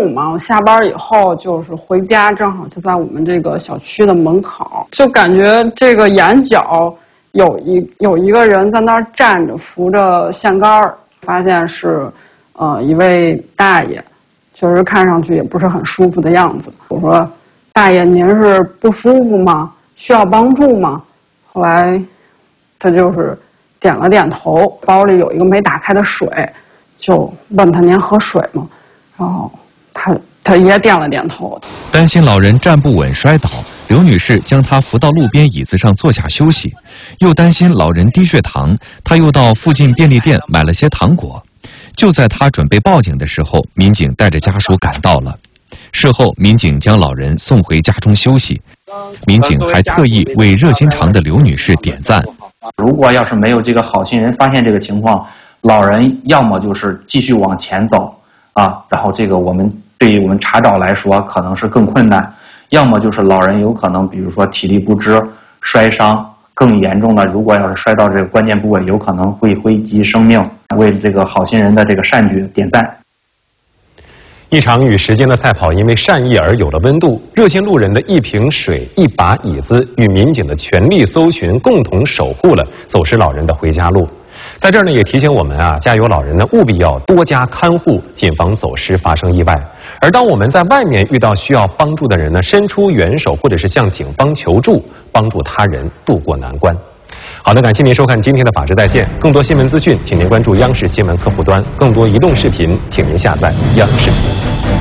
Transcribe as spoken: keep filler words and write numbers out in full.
午嘛，我下班以后就是回家，正好就在我们这个小区的门口，就感觉这个眼角有一有一个人在那儿站着，扶着线杆儿，发现是呃一位大爷，确实看上去也不是很舒服的样子。我说：“大爷，您是不舒服吗？需要帮助吗？”后来他就是点了点头，包里有一个没打开的水，就问他：“您喝水吗？”然后他他也点了点头。 担心老人站不稳摔倒，刘女士将他扶到路边椅子上坐下休息，又担心老人低血糖，她又到附近便利店买了些糖果。就在她准备报警的时候，民警带着家属赶到了。事后，民警将老人送回家中休息。民警还特意为热心肠的刘女士点赞。 如果要是没有这个好心人发现这个情况，老人要么就是继续往前走啊，然后这个我们对于我们查找来说可能是更困难，要么就是老人有可能比如说体力不支、摔伤，更严重的，如果要是摔到这个关键部位，有可能会危及生命。为这个好心人的这个善举点赞。 一场与时间的赛跑，因为善意而有了温度。热心路人的一瓶水、一把椅子，与民警的全力搜寻，共同守护了走失老人的回家路。在这儿呢，也提醒我们啊，家有老人呢，务必要多加看护，谨防走失发生意外。而当我们在外面遇到需要帮助的人呢，伸出援手，或者是向警方求助，帮助他人渡过难关。好的，感谢您收看今天的《法治在线》，更多新闻资讯，请您关注央视新闻客户端；更多移动视频，请您下载央视。